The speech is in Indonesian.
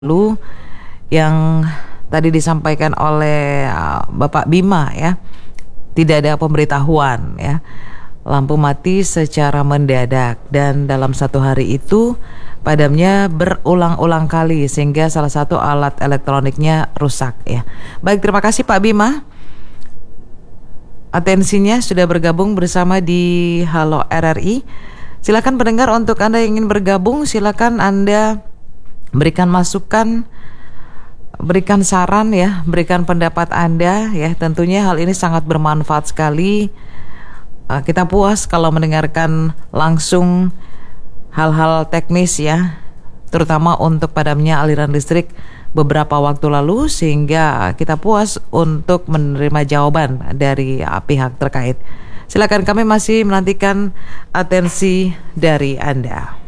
Lalu yang tadi disampaikan oleh Bapak Bima ya, tidak ada pemberitahuan ya. Lampu mati secara mendadak dan dalam satu hari itu padamnya berulang-ulang kali sehingga salah satu alat elektroniknya rusak ya. Baik, terima kasih Pak Bima. Atensinya sudah bergabung bersama di Halo RRI. Silakan pendengar, untuk Anda yang ingin bergabung, silakan Anda berikan masukan, berikan saran ya, berikan pendapat Anda ya. Tentunya hal ini sangat bermanfaat sekali. Kita puas kalau mendengarkan langsung hal-hal teknis ya, terutama untuk padamnya aliran listrik beberapa waktu lalu, sehingga kita puas untuk menerima jawaban dari pihak terkait. Silakan, kami masih menantikan atensi dari Anda.